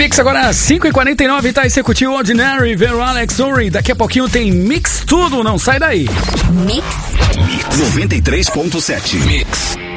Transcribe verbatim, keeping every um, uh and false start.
Mix agora cinco e quarenta e nove, tá? E você curtiu Ordinary, Vero Alex Ory. Daqui a pouquinho tem Mix Tudo, não sai daí. Mix. Mix noventa e três ponto sete. Mix.